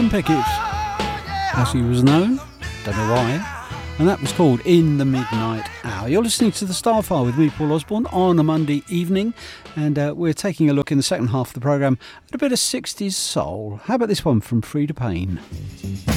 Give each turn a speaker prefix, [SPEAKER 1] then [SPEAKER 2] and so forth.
[SPEAKER 1] Alison Pickett, as she was known, don't know why, and that was called In the Midnight Hour. You're listening to The Starfire with me, Paul Osborne, on a Monday evening, and we're taking a look in the second half of the programme at a bit of 60s soul. How about this one from Freda Payne?